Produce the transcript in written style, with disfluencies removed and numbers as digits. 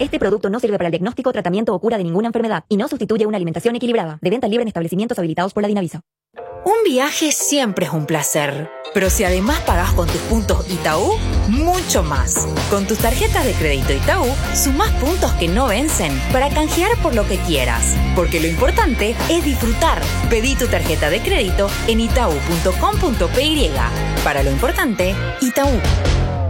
Este producto no sirve para el diagnóstico, tratamiento o cura de ninguna enfermedad y no sustituye una alimentación equilibrada. De venta libre en establecimientos habilitados por la Dinavisa. Un viaje siempre es un placer, pero si además pagás con tus puntos Itaú, mucho más. Con tus tarjetas de crédito Itaú, sumás puntos que no vencen para canjear por lo que quieras. Porque lo importante es disfrutar. Pedí tu tarjeta de crédito en itau.com.py. Para lo importante, Itaú.